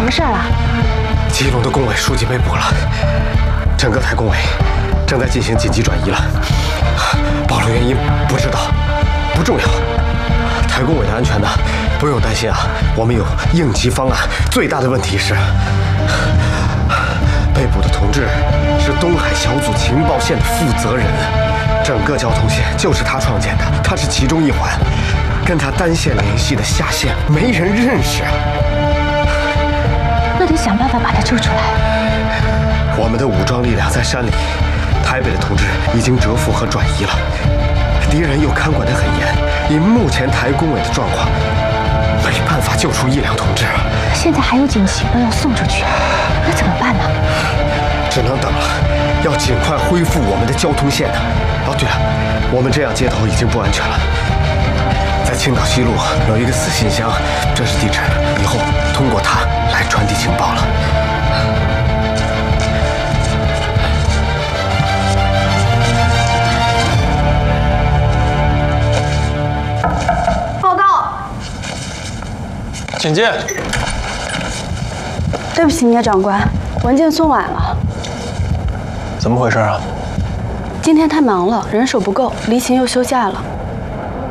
么事儿了？ 基隆的工委书记被捕了，整个台工委正在进行紧急转移了。暴露原因不知道，不重要。台工委的安全呢，不用担心啊，我们有应急方案。最大的问题是，被捕的同志是东海小组情报线的负责人，整个交通线就是他创建的，他是其中一环，跟他单线联系的下线没人认识啊。 那得想办法把他救出来。 我们的武装力量在山里，台北的同志已经蛰伏和转移了，敌人又看管得很严，以目前台工委的状况，没办法救出1两同志。 现在还有警情都要送出去，那怎么办呢？ 只能等了，要尽快恢复我们的交通线呢。哦，对了，我们这样街头已经不安全了，在青岛西路有一个死信箱，这是地址，以后通过它来传递情报了。 报告， 请进。 对不起，聂长官，文件送晚了。 怎么回事啊？ 今天太忙了，人手不够，黎琴又休假了。